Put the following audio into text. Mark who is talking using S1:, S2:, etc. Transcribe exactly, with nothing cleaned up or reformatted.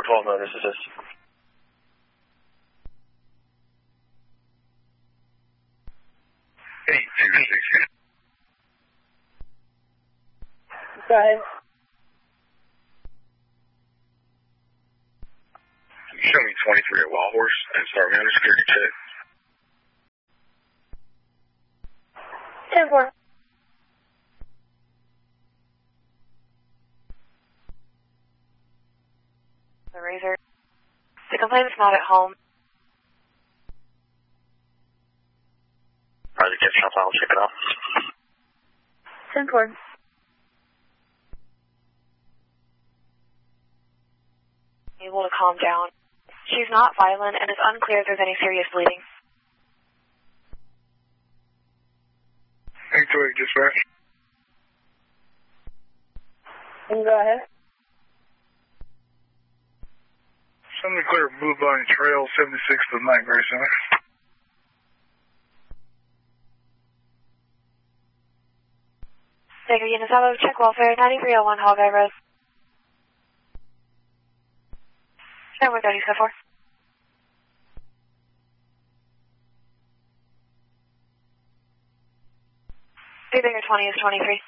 S1: twelve notice assist.
S2: eight zero six.
S3: Go ahead.
S2: Show me twenty-three at Wild Horse and start me on a security check.
S3: ten four.
S4: The Razor. The complainant's not at home.
S1: Alright, the catch up, I'll check it out.
S3: ten four.
S4: Able to calm down. She's not violent, and it's unclear if there's any serious bleeding.
S2: eight two eight, dispatch.
S3: Can you go ahead?
S2: Send me clear Blue Bunny Trail, seventy-six to the Nightmare Center.
S4: Take a unit out check welfare, ninety-three oh one Hogeye Road. Number thirty so far. three bigger twenty is twenty-three.